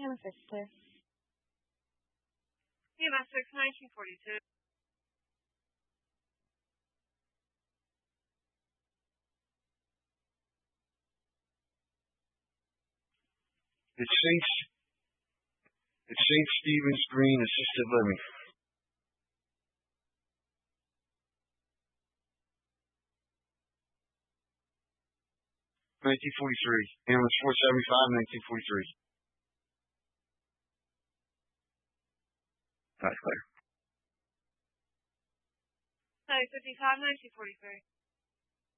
EMS Visitor. EMS 6, 1942. It's St. Stephen's Green Assisted Living. Ambulance 475, 1943. That's clear. 55, 1943.